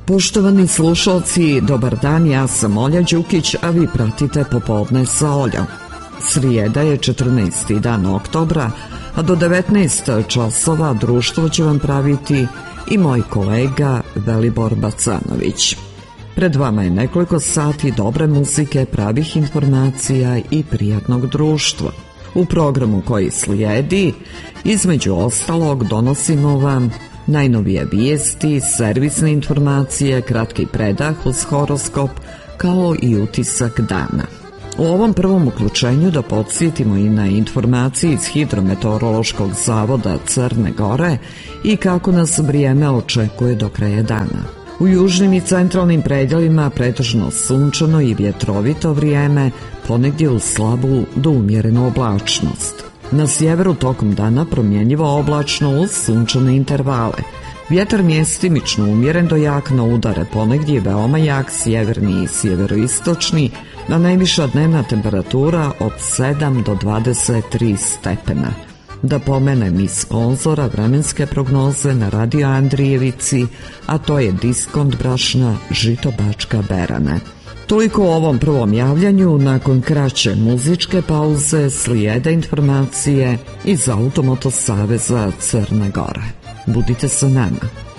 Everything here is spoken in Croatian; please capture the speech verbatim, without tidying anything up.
Poštovani slušalci, dobar dan, ja sam Olja Đukić, a vi pratite Popodne sa Oljom. Srijeda je četrnaesti dan oktobra, a do devetnaest časova društvo će vam praviti i moj kolega Velibor Bacanović. Pred vama je nekoliko sati dobre muzike, pravih informacija i prijatnog društva. U programu koji slijedi, između ostalog, donosimo vam najnovije vijesti, servisne informacije, kratki predah uz horoskop, kao i utisak dana. U ovom prvom uključenju da podsjetimo i na informacije iz Hidrometeorološkog zavoda Crne Gore i kako nas vrijeme očekuje do kraja dana. U južnim i centralnim predjelima pretežno sunčano i vjetrovito vrijeme, ponegdje uz slabu do umjerenu oblačnost. Na sjeveru tokom dana promjenjivo oblačno uz sunčane intervale. Vjetar mjestimično umjeren do jak na udare, ponegdje veoma jak sjeverni i sjeveroistočni, a najviša dnevna temperatura od sedam do dvadeset tri stepena. Da pomenem iz sponzora vremenske prognoze na Radio Andrijevici, a to je diskont brašna Žito Bačka Berane. Toliko u ovom prvom javljanju, nakon kraće muzičke pauze slijede informacije iz Automoto Saveza Crne Gore. Budite sa nama.